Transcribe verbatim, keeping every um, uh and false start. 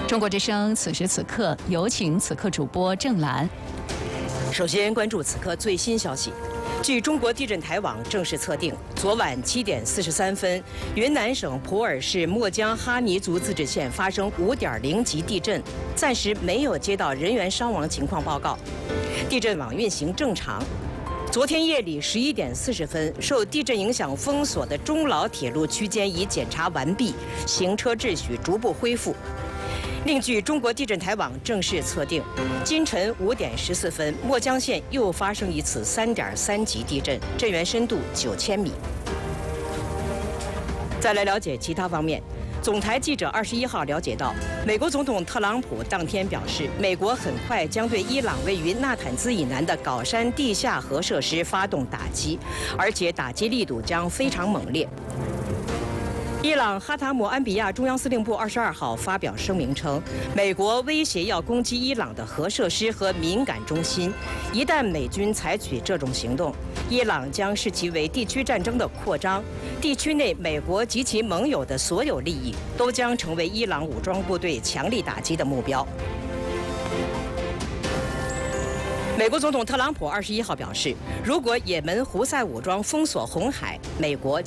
中国之声此时此刻有请此刻主播郑兰。 首先关注此刻最新消息。据中国地震台网正式测定，昨晚七点四十三分，云南省普洱市墨江哈尼族自治县发生五点零级地震，暂时没有接到人员伤亡情况报告，地震网运行正常。昨天夜里十一点四十分，受地震影响封锁的中老铁路区间已检查完毕，行车秩序逐步恢复。另据中国地震台网正式测定，今晨五点十四分，墨江县又发生一次三点三级地震，震源深度九千米。再来了解其他方面。总台记者二十一号了解到，美国总统特朗普当天表示，美国很快将对伊朗位于纳坦兹以南的镐山地下核设施发动打击，而且打击力度将非常猛烈。伊朗哈塔姆安比亚中央司令部二十二号发表声明称，美国威胁要攻击伊朗的核设施和敏感中心，一旦美军采取这种行动，伊朗将视其为地区战争的扩张，地区内美国及其盟友的所有利益都将成为伊朗武装部队强力打击的目标。美国总统特朗普二十一号表示，如果也门胡塞武装封锁红海，美国